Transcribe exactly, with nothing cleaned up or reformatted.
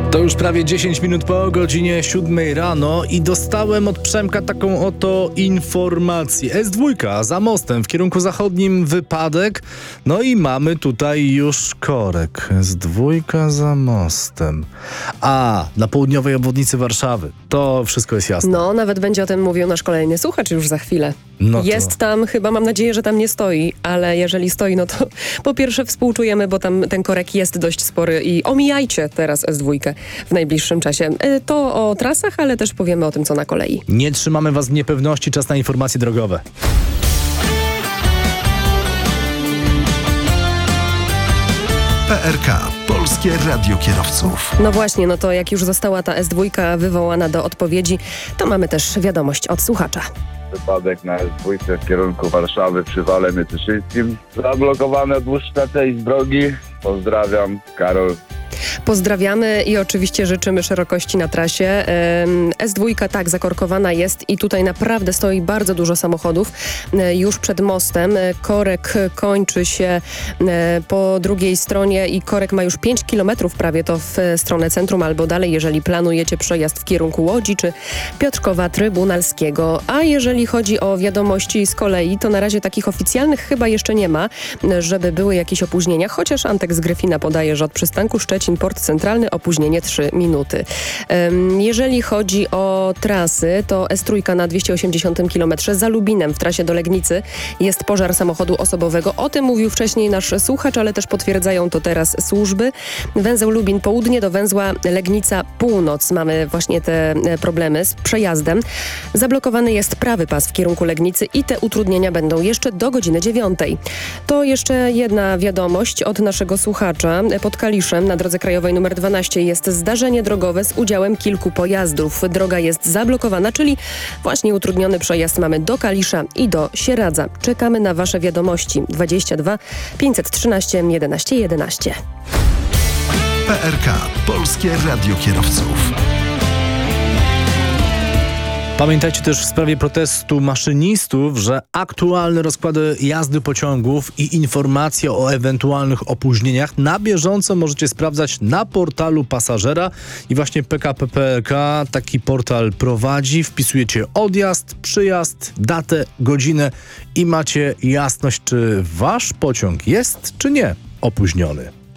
To już prawie dziesięć minut po godzinie siódmej rano i dostałem od Przemka taką oto informację. S dwa za mostem w kierunku zachodnim wypadek, no i mamy tutaj już korek. S dwa za mostem. A, na południowej obwodnicy Warszawy. To wszystko jest jasne. No, nawet będzie o tym mówił nasz kolejny słuchacz już za chwilę. No to... Jest tam, chyba mam nadzieję, że tam nie stoi, ale jeżeli stoi, no to po pierwsze współczujemy, bo tam ten korek jest dość spory i omijajcie teraz S dwa w najbliższym czasie. To o trasach, ale też powiemy o tym, co na kolei. Nie trzymamy was w niepewności, czas na informacje drogowe. P R K. Polskie Radio Kierowców. No właśnie, no to jak już została ta S dwa wywołana do odpowiedzi, to mamy też wiadomość od słuchacza. Wypadek na S dwa w kierunku Warszawy przy Wale Mytyszyńskim. Zablokowana dłuższa część drogi. Pozdrawiam, Karol. Pozdrawiamy i oczywiście życzymy szerokości na trasie. S dwa tak zakorkowana jest i tutaj naprawdę stoi bardzo dużo samochodów już przed mostem. Korek kończy się po drugiej stronie i korek ma już pięć kilometrów prawie to w stronę centrum albo dalej, jeżeli planujecie przejazd w kierunku Łodzi czy Piotrkowa Trybunalskiego. A jeżeli chodzi o wiadomości z kolei, to na razie takich oficjalnych chyba jeszcze nie ma, żeby były jakieś opóźnienia, chociaż Antek z Gryfina podaje, że od przystanku Szczecin Port Centralny opóźnienie trzy minuty. Jeżeli chodzi o trasy, to S trzy na dwieście osiemdziesiątym kilometrze za Lubinem w trasie do Legnicy jest pożar samochodu osobowego. O tym mówił wcześniej nasz słuchacz, ale też potwierdzają to teraz służby. Węzeł Lubin Południe do węzła Legnica Północ. Mamy właśnie te problemy z przejazdem. Zablokowany jest prawy pas w kierunku Legnicy i te utrudnienia będą jeszcze do godziny dziewiątej. To jeszcze jedna wiadomość od naszego słuchacza. Pod Kaliszem na drodze krajowej numer dwanaście jest zdarzenie drogowe z udziałem kilku pojazdów. Droga jest zablokowana, czyli właśnie utrudniony przejazd mamy do Kalisza i do Sieradza. Czekamy na wasze wiadomości. dwadzieścia dwa pięćset trzynaście jedenaście jedenaście. P R K. Polskie Radio Kierowców. Pamiętajcie też w sprawie protestu maszynistów, że aktualne rozkłady jazdy pociągów i informacje o ewentualnych opóźnieniach na bieżąco możecie sprawdzać na portalu pasażera i właśnie P K P P L K taki portal prowadzi. Wpisujecie odjazd, przyjazd, datę, godzinę i macie jasność, czy wasz pociąg jest czy nie opóźniony.